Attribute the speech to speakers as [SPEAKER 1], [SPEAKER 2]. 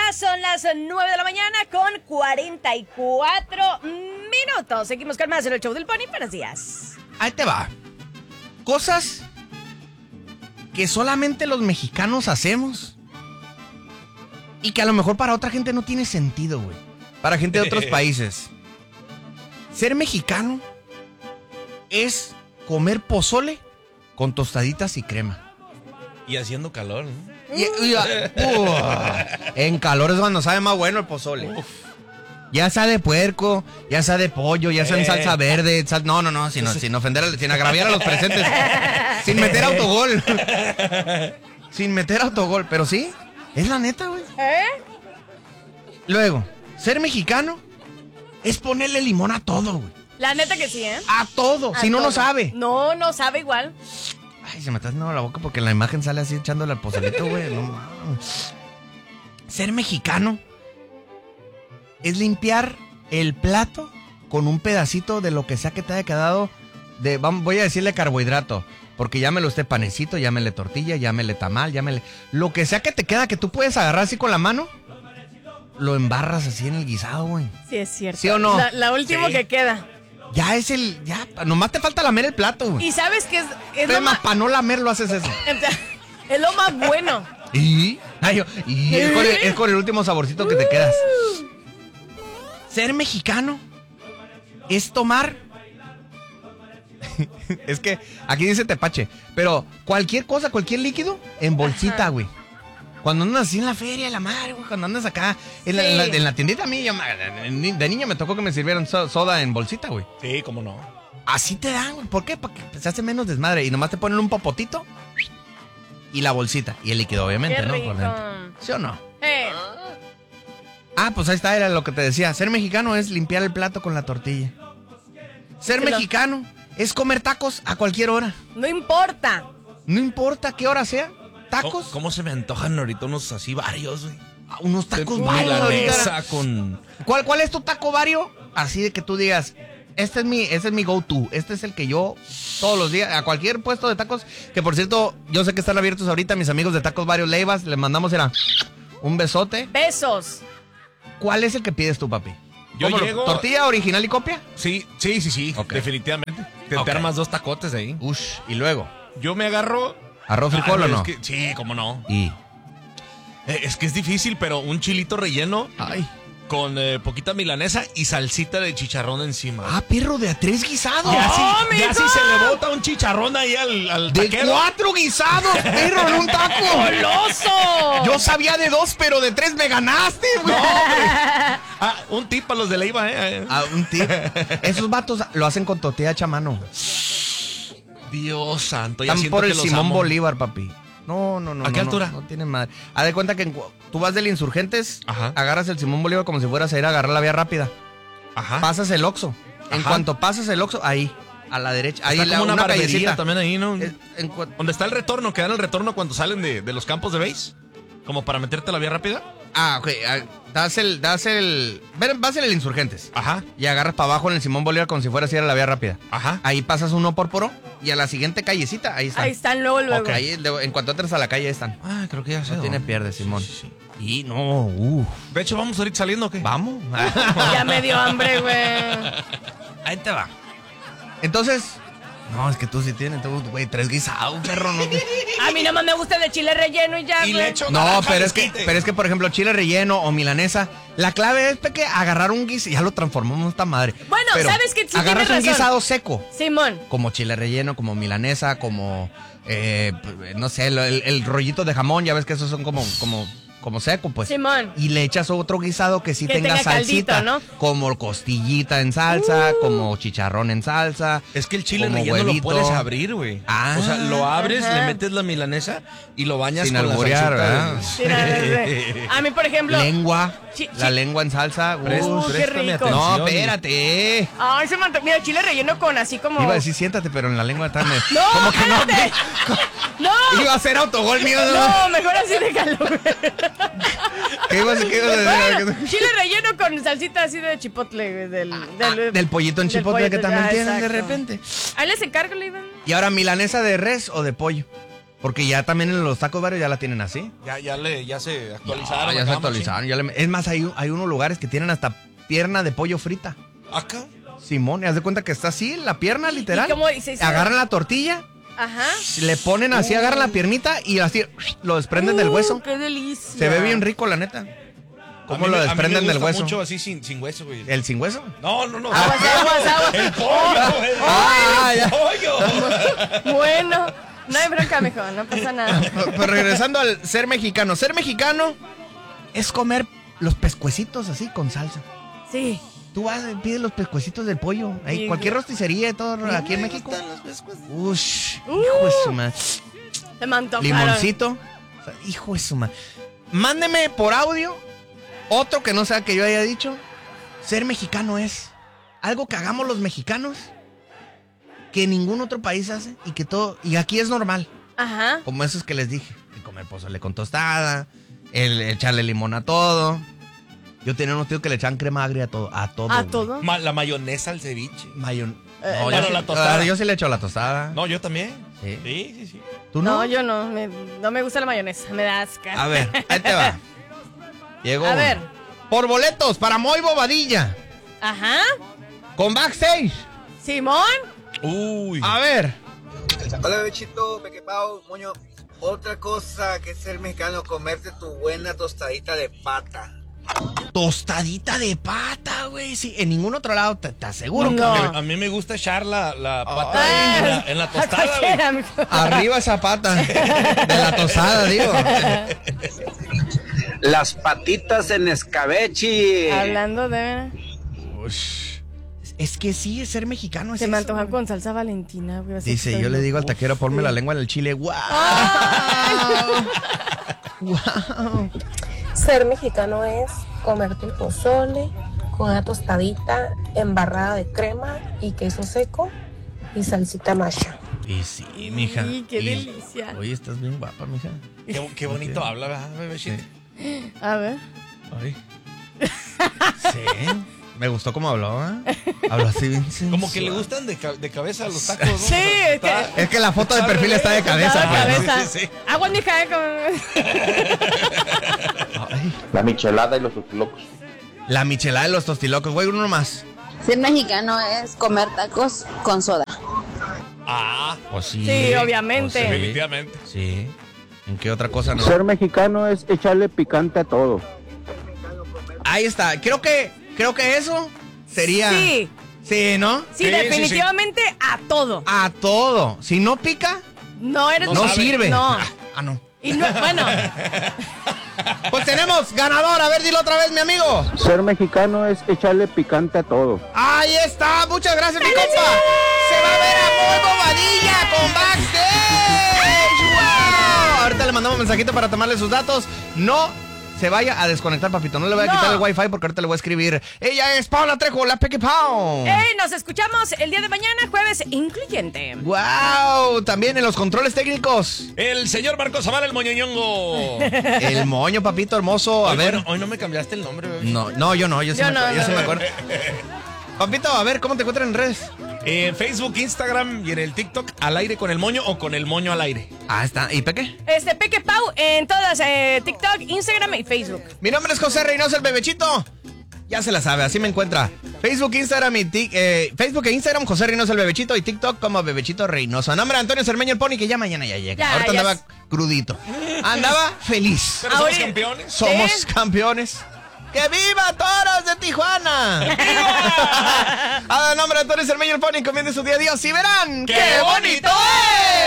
[SPEAKER 1] son las 9 de la mañana con 44 minutos. Seguimos con más en el show del Pony. Buenos días.
[SPEAKER 2] Ahí te va. Cosas que solamente los mexicanos hacemos y que a lo mejor para otra gente no tiene sentido, güey. Para gente de otros países. Ser mexicano es comer pozole con tostaditas y crema.
[SPEAKER 3] Y haciendo calor, ¿no?
[SPEAKER 2] En calor es cuando sabe más bueno el pozole. Uf. Ya sea de puerco, ya sea de pollo, ya sea en salsa verde, no, sin ofender, sin agraviar a los presentes. Sin meter autogol. Sin meter autogol, pero sí, es la neta, güey. Luego, ser mexicano es ponerle limón a todo, güey.
[SPEAKER 1] La neta que sí, ¿eh?
[SPEAKER 2] A todo, si no, no sabe.
[SPEAKER 1] No, no sabe igual.
[SPEAKER 2] Ay, se me está haciendo la boca porque en la imagen sale así echándole al pozolito, güey. No mames. Ser mexicano es limpiar el plato con un pedacito de lo que sea que te haya quedado voy a decirle carbohidrato, porque llámele usted panecito, llámele tortilla, llámele tamal, llámele lo que sea que te queda que tú puedes agarrar así con la mano, lo embarras así en el guisado, güey.
[SPEAKER 1] Sí, es cierto.
[SPEAKER 2] ¿Sí o no?
[SPEAKER 1] La última que queda.
[SPEAKER 2] Ya nomás te falta lamer el plato, güey.
[SPEAKER 1] Y sabes que es
[SPEAKER 2] lo más para no lamerlo haces eso.
[SPEAKER 1] Es lo más bueno.
[SPEAKER 2] Es con el último saborcito que te quedas. Ser mexicano es tomar. Es que aquí dice tepache, pero cualquier cosa, cualquier líquido en bolsita, güey. Cuando andas así en la feria, la madre, güey, cuando andas acá en la tiendita, a mí de niño me tocó que me sirvieran soda en bolsita, güey.
[SPEAKER 3] Sí, cómo no.
[SPEAKER 2] Así te dan, güey. ¿Por qué? Porque se hace menos desmadre y nomás te ponen un popotito y la bolsita y el líquido, obviamente,
[SPEAKER 1] qué
[SPEAKER 2] ¿no?
[SPEAKER 1] rico.
[SPEAKER 2] Por dentro. ¿Sí o no? Pues ahí está, era lo que te decía. Ser mexicano es limpiar el plato con la tortilla. Ser mexicano es comer tacos a cualquier hora.
[SPEAKER 1] No importa.
[SPEAKER 2] No importa qué hora sea. ¿Tacos?
[SPEAKER 3] ¿Cómo se me antojan ahorita unos así varios, güey?
[SPEAKER 2] Unos tacos varios ahorita.
[SPEAKER 3] Con...
[SPEAKER 2] ¿Cuál es tu taco vario? Así de que tú digas, ese es mi go-to. Este es el que yo todos los días, a cualquier puesto de tacos, que por cierto, yo sé que están abiertos ahorita, mis amigos de Tacos Varios Leivas, les mandamos un besote.
[SPEAKER 1] Besos.
[SPEAKER 2] ¿Cuál es el que pides tú, papi?
[SPEAKER 3] Yo llego...
[SPEAKER 2] ¿Tortilla original y copia?
[SPEAKER 3] Sí, okay. Definitivamente. Te armas 2 tacotes ahí.
[SPEAKER 2] Y luego.
[SPEAKER 3] Yo me agarro...
[SPEAKER 2] ¿Arroz frijol o no?
[SPEAKER 3] Sí, cómo no.
[SPEAKER 2] ¿Y?
[SPEAKER 3] Es que es difícil, pero un chilito relleno.
[SPEAKER 2] Ay.
[SPEAKER 3] Con poquita milanesa y salsita de chicharrón encima.
[SPEAKER 2] Perro, de a 3 guisados.
[SPEAKER 3] Ya si se le bota un chicharrón ahí al taquero.
[SPEAKER 2] De 4 guisados, perro, en un taco.
[SPEAKER 1] ¡Goloso!
[SPEAKER 2] Yo sabía de 2, pero de 3 me ganaste, güey.
[SPEAKER 3] No, un tip para los de Leiva,
[SPEAKER 2] un tip. Esos vatos lo hacen con tortilla hecha a mano.
[SPEAKER 3] Dios santo, ya
[SPEAKER 2] están
[SPEAKER 3] siento
[SPEAKER 2] por
[SPEAKER 3] que
[SPEAKER 2] el
[SPEAKER 3] los
[SPEAKER 2] Simón
[SPEAKER 3] amo.
[SPEAKER 2] Bolívar, papi. No.
[SPEAKER 3] ¿A qué altura?
[SPEAKER 2] No tienen madre. Haz de cuenta que tú vas del Insurgentes,
[SPEAKER 3] Ajá.
[SPEAKER 2] agarras el Simón Bolívar como si fueras a ir a agarrar la vía rápida.
[SPEAKER 3] Ajá.
[SPEAKER 2] Pasas el Oxxo. En cuanto pasas el Oxxo, ahí, a la derecha.
[SPEAKER 3] Está
[SPEAKER 2] ahí
[SPEAKER 3] como una barbería
[SPEAKER 2] callecita.
[SPEAKER 3] también ahí, ¿no? ¿Dónde está el retorno? ¿Que dan el retorno cuando salen de los campos de base? ¿Como para meterte a la vía rápida?
[SPEAKER 2] Ok. Vas en el Insurgentes.
[SPEAKER 3] Ajá.
[SPEAKER 2] Y agarras para abajo en el Simón Bolívar como si fueras a ir a la vía rápida.
[SPEAKER 3] Ajá.
[SPEAKER 2] Ahí pasas uno por poro y a la siguiente callecita, ahí están.
[SPEAKER 1] Ahí están luego.
[SPEAKER 2] Okay. Ahí, en cuanto entres a la calle, ahí están.
[SPEAKER 3] Creo que ya sé.
[SPEAKER 2] No tiene pierde, Simón.
[SPEAKER 3] Sí.
[SPEAKER 2] Y no,
[SPEAKER 3] De hecho, ¿vamos ahorita saliendo o qué?
[SPEAKER 2] ¿Vamos?
[SPEAKER 1] Ya me dio hambre, güey.
[SPEAKER 2] Ahí te va. Entonces, no, es que tú sí tienes, güey, 3 guisados, perro, ¿no?
[SPEAKER 1] A mí nomás me gusta el de chile relleno y ya,
[SPEAKER 3] Y
[SPEAKER 1] güey.
[SPEAKER 3] le echo
[SPEAKER 2] No,
[SPEAKER 3] naranja,
[SPEAKER 2] pero
[SPEAKER 3] desquite.
[SPEAKER 2] es que, por ejemplo, chile relleno o milanesa, la clave es que agarrar un guisado, ya lo transformamos esta madre.
[SPEAKER 1] Bueno,
[SPEAKER 2] pero
[SPEAKER 1] ¿sabes qué? Sí
[SPEAKER 2] agarras
[SPEAKER 1] tienes
[SPEAKER 2] un
[SPEAKER 1] razón.
[SPEAKER 2] guisado seco,
[SPEAKER 1] Simón.
[SPEAKER 2] como chile relleno, como milanesa, como, no sé, el rollito de jamón, ya ves que esos son como seco, pues.
[SPEAKER 1] Simón.
[SPEAKER 2] Y le echas otro guisado que sí
[SPEAKER 1] Que
[SPEAKER 2] tenga
[SPEAKER 1] tenga
[SPEAKER 2] salsita,
[SPEAKER 1] caldito, ¿no?
[SPEAKER 2] como costillita en salsa, como chicharrón en salsa.
[SPEAKER 3] Es que el chile
[SPEAKER 2] como
[SPEAKER 3] relleno
[SPEAKER 2] huevito.
[SPEAKER 3] lo puedes abrir, güey. O sea, lo abres,
[SPEAKER 1] Ajá.
[SPEAKER 3] le metes la milanesa y lo bañas
[SPEAKER 2] Sin
[SPEAKER 3] con
[SPEAKER 2] alburear,
[SPEAKER 3] la
[SPEAKER 2] ¿verdad?
[SPEAKER 3] salsita.
[SPEAKER 1] A mí, por ejemplo.
[SPEAKER 2] Lengua,
[SPEAKER 1] Chi-
[SPEAKER 2] la
[SPEAKER 1] chi-
[SPEAKER 2] lengua en salsa.
[SPEAKER 1] qué
[SPEAKER 3] Préstame
[SPEAKER 1] rico.
[SPEAKER 3] atención.
[SPEAKER 2] No, espérate.
[SPEAKER 1] Ay, se me antojó. Mira, chile relleno con así como.
[SPEAKER 2] Iba a decir siéntate, pero en la lengua está...
[SPEAKER 1] ¡No,
[SPEAKER 2] como que
[SPEAKER 1] espérate! ¡No!
[SPEAKER 2] Iba a ser autogol mío.
[SPEAKER 1] No, mejor así déjalo.
[SPEAKER 2] ¿Qué ibas a decir?
[SPEAKER 1] Bueno, chile relleno con salsita así de chipotle, güey,
[SPEAKER 2] Del pollito en
[SPEAKER 1] del
[SPEAKER 2] chipotle que
[SPEAKER 1] pollito,
[SPEAKER 2] también
[SPEAKER 1] ya,
[SPEAKER 2] tienen de
[SPEAKER 1] exacto.
[SPEAKER 2] repente.
[SPEAKER 1] Ahí les encargo, le iban.
[SPEAKER 2] Y ahora, ¿milanesa de res o de pollo? Porque ya también en los tacos varios ya la tienen así.
[SPEAKER 3] Ya se actualizaron.
[SPEAKER 2] Ya se actualizaron. Es más, hay unos lugares que tienen hasta pierna de pollo frita.
[SPEAKER 3] ¿Acá?
[SPEAKER 2] Simón, haz de cuenta que está así, la pierna literal.
[SPEAKER 1] ¿Y cómo dice?
[SPEAKER 2] Agarran la tortilla,
[SPEAKER 1] Ajá.
[SPEAKER 2] le ponen así, agarran la piernita y así lo desprenden del hueso.
[SPEAKER 1] ¡Qué delicia!
[SPEAKER 2] Se ve bien rico, la neta. ¿Cómo lo desprenden del hueso?
[SPEAKER 3] Mucho así sin hueso, güey.
[SPEAKER 2] ¿El sin hueso?
[SPEAKER 3] No.
[SPEAKER 1] Aguas.
[SPEAKER 3] El pollo. El pollo.
[SPEAKER 1] Bueno, no hay bronca, mijo, no pasa nada.
[SPEAKER 2] Pues regresando al ser mexicano. Ser mexicano es comer los pescuecitos así con salsa.
[SPEAKER 1] Sí.
[SPEAKER 2] Tú vas y pides los pescuecitos del pollo. Ahí, cualquier rosticería, todo aquí en México. Ush, hijo de su madre.
[SPEAKER 1] Se me antojaron.
[SPEAKER 2] Limoncito. O sea, hijo de su madre. Mándeme por audio otro que no sea que yo haya dicho. Ser mexicano es algo que hagamos los mexicanos que ningún otro país hace y aquí es normal.
[SPEAKER 1] Ajá.
[SPEAKER 2] Como esos que les dije. El comer pozole con tostada, el echarle limón a todo. Yo tenía unos tíos que le echaban crema agria a todo. ¿A todo?
[SPEAKER 1] ¿A todo?
[SPEAKER 3] La mayonesa al ceviche.
[SPEAKER 2] No,
[SPEAKER 3] la tostada.
[SPEAKER 2] Yo sí le echo la tostada.
[SPEAKER 3] No, yo también.
[SPEAKER 2] Sí.
[SPEAKER 3] Sí.
[SPEAKER 2] ¿Tú no?
[SPEAKER 1] No, yo no. No me gusta la mayonesa. Me da asco.
[SPEAKER 2] A ver, ahí te va. Llegó.
[SPEAKER 1] A ver.
[SPEAKER 2] Por boletos para Moy Bobadilla.
[SPEAKER 1] Ajá.
[SPEAKER 2] Con backstage.
[SPEAKER 1] Simón.
[SPEAKER 3] Uy.
[SPEAKER 2] A ver.
[SPEAKER 4] Hola, bebechito, Pequepao, moño. Otra cosa que ser mexicano, comerte tu buena tostadita de pata.
[SPEAKER 2] Tostadita de pata, güey. Sí, en ningún otro lado te aseguro.
[SPEAKER 1] No.
[SPEAKER 3] A mí me gusta echar la pata en la tostada, güey.
[SPEAKER 1] Cualquiera, mijo.
[SPEAKER 2] Arriba esa pata. De la tostada, digo.
[SPEAKER 4] Las patitas en escabeche.
[SPEAKER 1] Hablando de...
[SPEAKER 2] Es que sí, ser mexicano es
[SPEAKER 1] Se me
[SPEAKER 2] eso,
[SPEAKER 1] antoja
[SPEAKER 2] güey.
[SPEAKER 1] con salsa valentina, güey. así
[SPEAKER 2] Dice,
[SPEAKER 1] estoy
[SPEAKER 2] yo le digo al
[SPEAKER 1] loco.
[SPEAKER 2] taquero, ponme la lengua en el chile. ¡Wow! ¡Wow!
[SPEAKER 5] Ser mexicano es comerte un pozole con una tostadita embarrada de crema y queso seco y salsita macha.
[SPEAKER 2] Y sí, mija.
[SPEAKER 1] Sí, qué delicia.
[SPEAKER 2] Oye, estás bien guapa, mija.
[SPEAKER 3] Qué bonito habla, ¿verdad, bebecito?
[SPEAKER 1] A ver.
[SPEAKER 2] Ay. Sí. Me gustó cómo habló, ¿eh? Habló así bien sensual.
[SPEAKER 3] Como que le gustan de cabeza los tacos, ¿no?
[SPEAKER 1] Sí, es que...
[SPEAKER 2] Es que la foto de perfil está de cabeza,
[SPEAKER 1] Está de
[SPEAKER 2] pues, ¿no?
[SPEAKER 1] cabeza.
[SPEAKER 3] Sí.
[SPEAKER 1] Aguas, mija,
[SPEAKER 2] Ay.
[SPEAKER 6] La michelada y los locos.
[SPEAKER 2] La michelada de los tostilocos, güey, uno más.
[SPEAKER 7] Ser mexicano es comer tacos con soda.
[SPEAKER 3] Ah,
[SPEAKER 2] Pues sí.
[SPEAKER 1] Sí, obviamente.
[SPEAKER 2] Pues
[SPEAKER 3] definitivamente.
[SPEAKER 2] sí. ¿En qué otra cosa no?
[SPEAKER 6] Ser mexicano es echarle picante a todo.
[SPEAKER 2] Ahí está. Creo que eso sería.
[SPEAKER 1] Sí.
[SPEAKER 2] Sí, ¿no?
[SPEAKER 1] Sí,
[SPEAKER 3] Sí,
[SPEAKER 1] definitivamente a todo.
[SPEAKER 2] A todo. Si no pica,
[SPEAKER 1] No eres...
[SPEAKER 2] no
[SPEAKER 3] sabe.
[SPEAKER 2] sirve.
[SPEAKER 1] No.
[SPEAKER 2] Ah, no.
[SPEAKER 1] Y no, bueno,
[SPEAKER 2] Pues tenemos ganador. A ver, dilo otra vez, mi amigo.
[SPEAKER 6] Ser mexicano es echarle picante a todo.
[SPEAKER 2] Ahí está. Muchas gracias, mi compa. Se va a ver a Moy Bobadilla con backstage. ¡Wow! Ahorita le mandamos un mensajito para tomarle sus datos. No se vaya a desconectar, papito. No le voy a
[SPEAKER 1] No.
[SPEAKER 2] quitar el wifi porque ahorita le voy a escribir. Ella es Paula Trejo, la Peque Pau.
[SPEAKER 1] nos escuchamos el día de mañana, jueves incluyente.
[SPEAKER 2] ¡Wow! También en los controles técnicos.
[SPEAKER 3] El señor Marcos Zavala, el moñoñongo.
[SPEAKER 2] El moño, papito hermoso. A
[SPEAKER 3] Hoy,
[SPEAKER 2] ver.
[SPEAKER 3] bueno, hoy no me cambiaste el nombre, bebé.
[SPEAKER 2] No, yo no. Yo sí
[SPEAKER 1] Yo
[SPEAKER 2] me
[SPEAKER 1] no,
[SPEAKER 2] acuerdo. Yo
[SPEAKER 1] no,
[SPEAKER 2] sí me
[SPEAKER 1] no.
[SPEAKER 2] acuerdo. Papito, a ver, ¿cómo te encuentran en redes?
[SPEAKER 3] En Facebook, Instagram y en el TikTok, al aire con el moño o con el moño al aire.
[SPEAKER 2] Ah, está. ¿Y Peque?
[SPEAKER 1] Peque Pau en todas, TikTok, Instagram y Facebook.
[SPEAKER 2] Mi nombre es José Reynoso, el bebechito. Ya se la sabe, así me encuentra. Facebook, Instagram y Facebook e Instagram, José Reynoso, el bebechito. Y TikTok como Bebechito Reynoso. Nombre de Antonio Cermeño, el Pony, que ya mañana ya llega.
[SPEAKER 1] Ya,
[SPEAKER 2] Ahorita
[SPEAKER 1] ya
[SPEAKER 2] andaba crudito. Andaba feliz.
[SPEAKER 3] Pero somos
[SPEAKER 1] Ahora-
[SPEAKER 3] campeones.
[SPEAKER 2] Somos
[SPEAKER 1] ¿Sí?
[SPEAKER 2] campeones. ¡Que viva Toros de Tijuana! ¡Viva! A nombre de Antonio Cermeño, el Pony, comience su día a día y verán
[SPEAKER 3] ¡Qué bonito es!